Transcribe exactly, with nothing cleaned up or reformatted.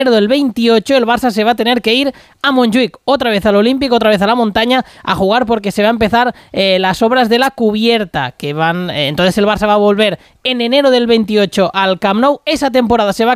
del veintiocho el Barça se va a tener que ir a Montjuic, otra vez al Olímpico, otra vez a la montaña a jugar, porque se va a empezar eh, las obras de la cubierta que van, eh, entonces el Barça va a volver en enero del veintiocho al Camp Nou. Esa temporada se va a